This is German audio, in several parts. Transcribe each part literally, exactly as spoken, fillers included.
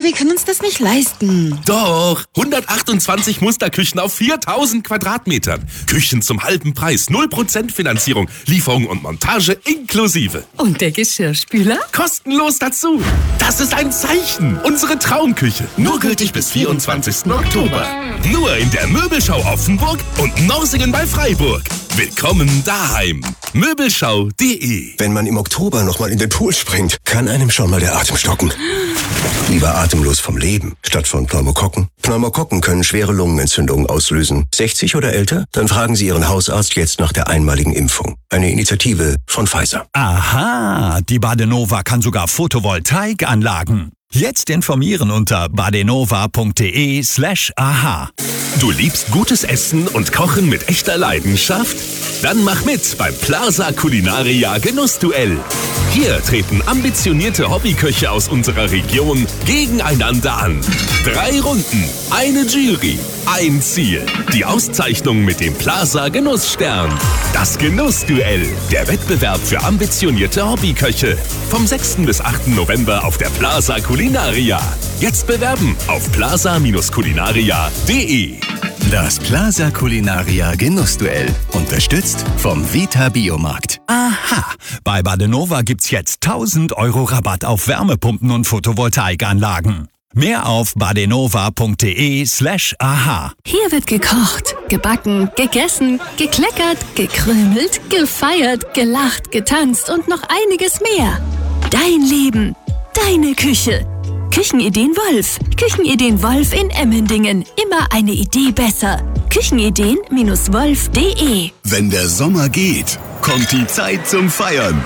wir können uns das nicht leisten. Doch, hundertachtundzwanzig Musterküchen auf viertausend Quadratmetern. Küchen zum halben Preis, null Prozent Finanzierung, Lieferung und Montage inklusive. Und der Geschirrspüler? Kostenlos dazu. Das ist ein Zeichen. Unsere Traumküche. Nur gültig bis vierundzwanzigsten Oktober. Nur in der Möbelschau Offenburg und Norsingen bei Freiburg. Willkommen daheim. Möbelschau punkt de. Wenn man im Oktober nochmal in den Pool springt, kann einem schon mal der Atem stocken. Lieber atemlos vom Leben, statt von Pneumokokken. Pneumokokken können schwere Lungenentzündungen auslösen. sechzig oder älter? Dann fragen Sie Ihren Hausarzt jetzt nach der einmaligen Impfung. Eine Initiative von Pfizer. Aha, die Badenova kann sogar Photovoltaikanlagen. Jetzt informieren unter badenova.de slash aha. Du liebst gutes Essen und Kochen mit echter Leidenschaft? Dann mach mit beim Plaza Culinaria Genussduell. Hier treten ambitionierte Hobbyköche aus unserer Region gegeneinander an. Drei Runden, eine Jury, ein Ziel. Die Auszeichnung mit dem Plaza Genussstern. Das Genussduell, der Wettbewerb für ambitionierte Hobbyköche. Vom sechsten bis achten November auf der Plaza Culinaria. Jetzt bewerben auf plaza Culinaria punkt de. Das Plaza Culinaria Genussduell. Unterstützt vom Vita Biomarkt. Aha, bei Badenova gibt's jetzt tausend Euro Rabatt auf Wärmepumpen und Photovoltaikanlagen. Mehr auf badenova.de slash aha. Hier wird gekocht, gebacken, gegessen, gekleckert, gekrümelt, gefeiert, gelacht, getanzt und noch einiges mehr. Dein Leben, deine Küche. Küchenideen Wolf. Küchenideen Wolf in Emmendingen. Immer eine Idee besser. Küchenideen Wolf punkt de. Wenn der Sommer geht, kommt die Zeit zum Feiern.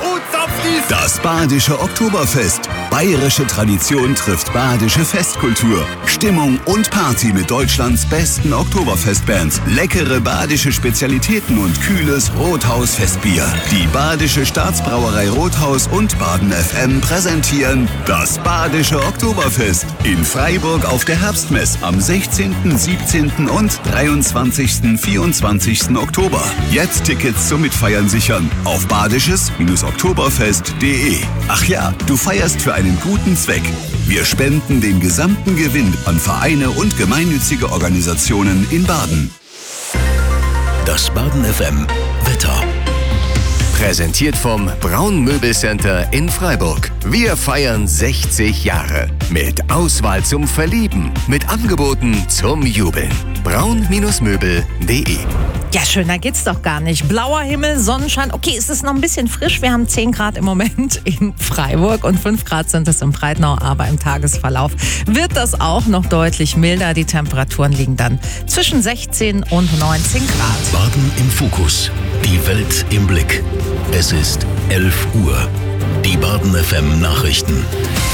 Das Badische Oktoberfest. Bayerische Tradition trifft badische Festkultur. Stimmung und Party mit Deutschlands besten Oktoberfestbands. Leckere badische Spezialitäten und kühles Rothaus-Festbier. Die Badische Staatsbrauerei Rothaus und Baden F M präsentieren das Badische Oktoberfest in Freiburg auf der Herbstmess am sechzehnten, siebzehnten und dreiundzwanzigsten, vierundzwanzigsten Oktober. Jetzt Tickets zum Mitfeiern sichern auf badisches Oktoberfest punkt de. Ach ja, du feierst für einen guten Zweck. Wir spenden den gesamten Gewinn an Vereine und gemeinnützige Organisationen in Baden. Das Baden F M Wetter. Präsentiert vom Braun Möbelcenter in Freiburg. Wir feiern sechzig Jahre. Mit Auswahl zum Verlieben. Mit Angeboten zum Jubeln. braun Möbel punkt de. Ja, schöner geht's doch gar nicht. Blauer Himmel, Sonnenschein. Okay, es ist noch ein bisschen frisch. Wir haben zehn Grad im Moment in Freiburg und fünf Grad sind es im Breitnau. Aber im Tagesverlauf wird das auch noch deutlich milder. Die Temperaturen liegen dann zwischen sechzehn und neunzehn Grad. Baden im Fokus. Die Welt im Blick. Es ist elf Uhr. Die Baden F M Nachrichten.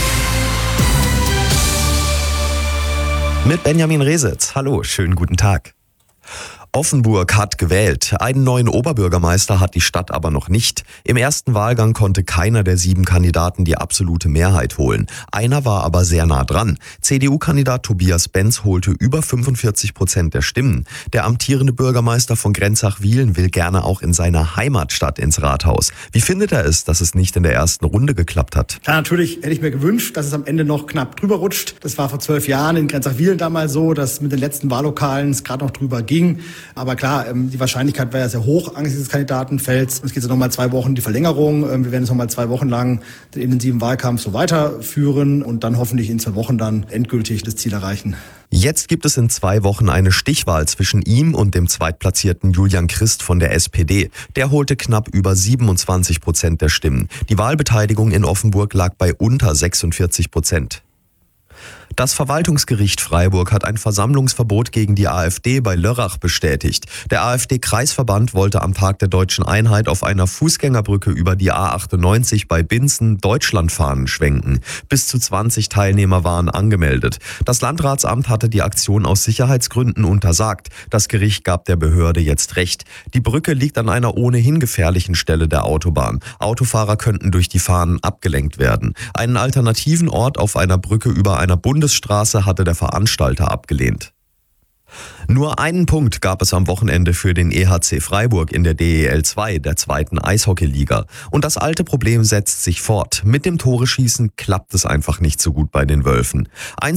Mit Benjamin Resitz. Hallo, schönen guten Tag. Offenburg hat gewählt. Einen neuen Oberbürgermeister hat die Stadt aber noch nicht. Im ersten Wahlgang konnte keiner der sieben Kandidaten die absolute Mehrheit holen. Einer war aber sehr nah dran. C D U-Kandidat Tobias Benz holte über fünfundvierzig Prozent der Stimmen. Der amtierende Bürgermeister von Grenzach-Wiehlen will gerne auch in seiner Heimatstadt ins Rathaus. Wie findet er es, dass es nicht in der ersten Runde geklappt hat? Ja, natürlich hätte ich mir gewünscht, dass es am Ende noch knapp drüber rutscht. Das war vor zwölf Jahren in Grenzach-Wiehlen damals so, dass mit den letzten Wahllokalen es gerade noch drüber ging. Aber klar, die Wahrscheinlichkeit war ja sehr hoch angesichts des Kandidatenfelds. Es geht jetzt nochmal zwei Wochen die Verlängerung. Wir werden jetzt nochmal zwei Wochen lang den intensiven Wahlkampf so weiterführen und dann hoffentlich in zwei Wochen dann endgültig das Ziel erreichen. Jetzt gibt es in zwei Wochen eine Stichwahl zwischen ihm und dem zweitplatzierten Julian Christ von der S P D. Der holte knapp über siebenundzwanzig Prozent der Stimmen. Die Wahlbeteiligung in Offenburg lag bei unter sechsundvierzig Prozent. Das Verwaltungsgericht Freiburg hat ein Versammlungsverbot gegen die AfD bei Lörrach bestätigt. Der AfD-Kreisverband wollte am Tag der Deutschen Einheit auf einer Fußgängerbrücke über die A achtundneunzig bei Binzen Deutschlandfahnen schwenken. Bis zu zwanzig Teilnehmer waren angemeldet. Das Landratsamt hatte die Aktion aus Sicherheitsgründen untersagt. Das Gericht gab der Behörde jetzt recht. Die Brücke liegt an einer ohnehin gefährlichen Stelle der Autobahn. Autofahrer könnten durch die Fahnen abgelenkt werden. Einen alternativen Ort auf einer Brücke über einer Bundesstraße hatte der Veranstalter abgelehnt. Nur einen Punkt gab es am Wochenende für den E H C Freiburg in der D E L zwei, der zweiten Eishockeyliga. Und das alte Problem setzt sich fort. Mit dem Toreschießen klappt es einfach nicht so gut bei den Wölfen.